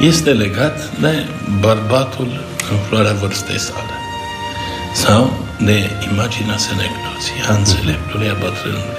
este legat de bărbatul în floarea vârstei sale sau de imaginea senectului, a înțeleptului, a bătrânului.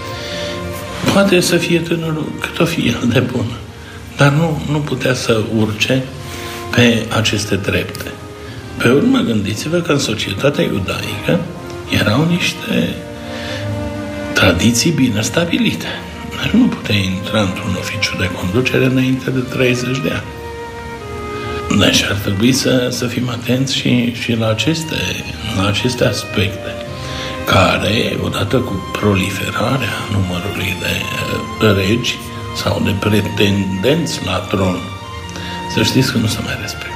Poate să fie tânărul cât o fi el de bun, dar nu putea să urce pe aceste trepte. Pe urmă, gândiți-vă că în societatea iudaică erau niște tradiții bine stabilite. Deci nu puteai intra într-un oficiu de conducere înainte de 30 de ani. Deci ar trebui să fim atenți și la aceste aspecte, care, odată cu proliferarea numărului de regi sau de pretendenți la tron, să știți că nu s-a mai respectat.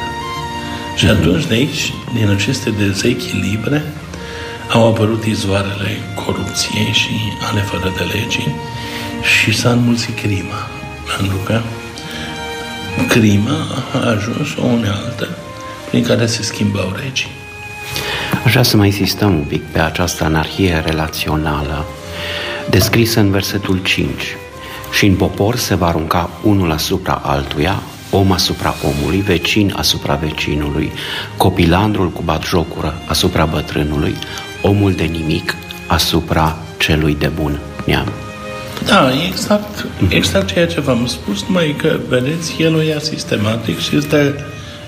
Și atunci de aici, din aceste dezechilibre, au apărut izvoarele corupției și ale fără de legii și s-a înmulțit crima. Pentru că crima a ajuns o unealtă prin care se schimbau regii. Aș vrea să mai insistăm un pic pe această anarhie relațională descrisă în versetul 5. Și în popor se va arunca unul asupra altuia, om asupra omului, vecin asupra vecinului, copilandrul cu batjocură asupra bătrânului, omul de nimic asupra celui de bun neam. Da, exact ceea ce v-am spus, numai că, vedeți, el o ia sistematic și este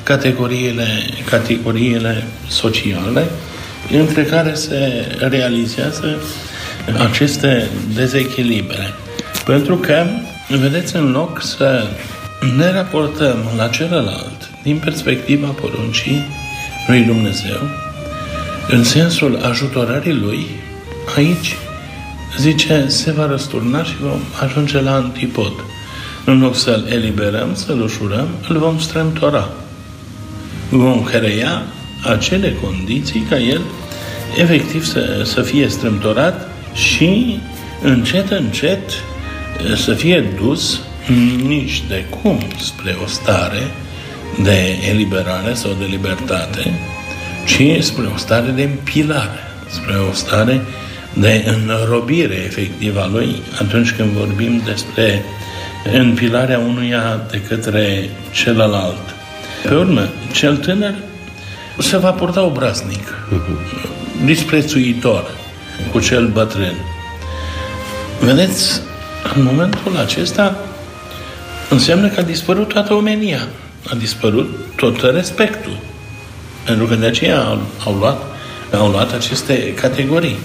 categoriile sociale între care se realizează aceste dezechilibre. Pentru că, vedeți, în loc să ne raportăm la celălalt din perspectiva poruncii lui Dumnezeu, în sensul ajutorării lui, aici zice, se va răsturna și vom ajunge la antipod. În loc să-l eliberăm, să-l ușurăm, îl vom strâmtora. Vom crea acele condiții ca el efectiv să fie strâmtorat și încet să fie dus nici de cum spre o stare de eliberare sau de libertate, ci spre o stare de împilare, spre o stare de înrobire efectivă a lui atunci când vorbim despre împilarea unuia de către celălalt. Pe urmă, cel tânăr se va purta obraznic, disprețuitor cu cel bătrân. Vedeți, în momentul acesta înseamnă că a dispărut toată omenia, a dispărut tot respectul. Pentru că de aceea au luat aceste categorii.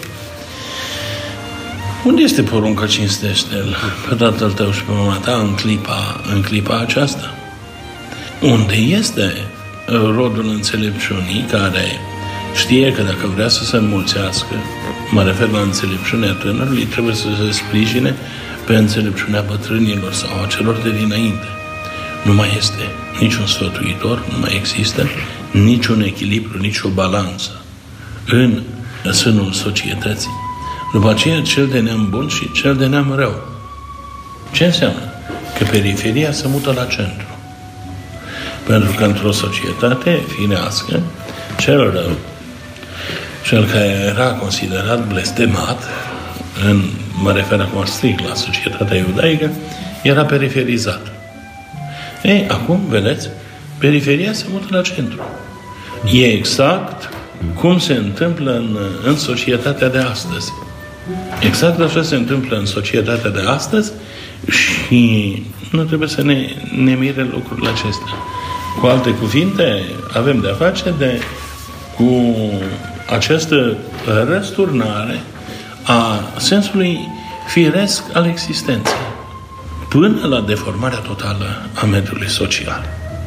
Unde este porunca cinstește-l pe tatăl tău și pe mama ta în clipa aceasta? Unde este rodul înțelepciunii care știe că dacă vrea să se înmulțească, mă refer la înțelepciunea tânărului, trebuie să se sprijine pe înțelepciunea bătrânilor sau a celor de dinainte. Nu mai este niciun sfătuitor, nu mai există niciun echilibru, nicio balanță în sânul societății. După aceea, cel de neam bun și cel de neam rău. Ce înseamnă? Că periferia se mută la centru. Pentru că într-o societate firească, cel rău, cel care era considerat blestemat, mă refer acum strict la societatea iudaică, era periferizat. Ei, acum, vedeți, periferia se mută la centru. E exact cum se întâmplă în societatea de astăzi. Exact așa se întâmplă în societatea de astăzi și nu trebuie să ne mire lucrurile acestea. Cu alte cuvinte, avem de-a face cu această răsturnare a sensului firesc al existenței până la deformarea totală a mediului social.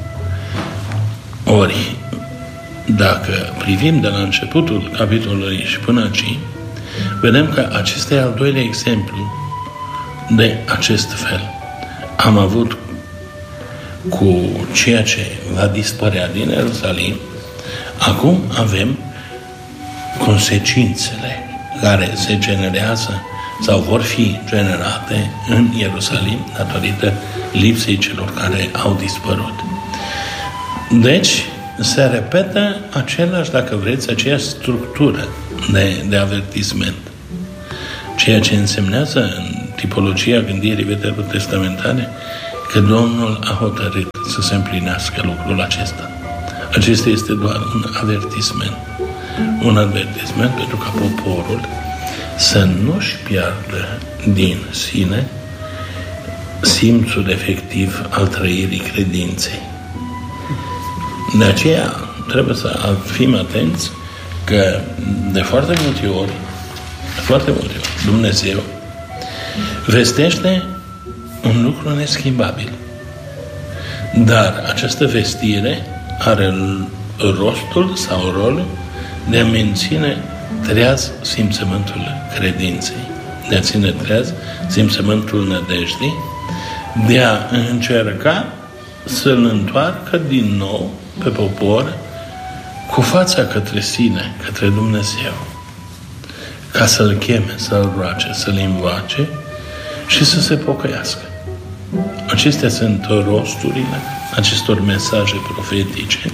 Ori, dacă privim de la începutul capitolului și până aici, vedem că acesta e al doilea exemplu de acest fel. Am avut cu ceea ce va dispărea din Ierusalim, acum avem consecințele care se generează sau vor fi generate în Ierusalim datorită lipsei celor care au dispărut. Deci, se repetă dacă vreți, aceeași structură de avertisment. Ceea ce însemnează în tipologia gândirii veterotestamentare că Domnul a hotărât să se împlinească lucrul acesta. Acesta este doar un avertisment. Un avertisment pentru ca poporul să nu-și piardă din sine simțul efectiv al trăirii credinței. De aceea trebuie să fim atenți că de foarte multe ori Dumnezeu vestește un lucru neschimbabil. Dar această vestire are rostul sau rolul de a menține treaz simțământul credinței, de a ține treaz simțământul nădejdii, de a încerca să-l întoarcă din nou pe popor cu fața către sine, către Dumnezeu, ca să-l cheme, să-l roage, să-l invoace și să se pocăiască. Acestea sunt rosturile acestor mesaje profetice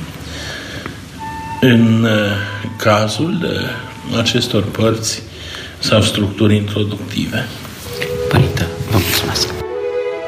în cazul acestor părți sau structuri introductive. Părinte, vă mulțumesc!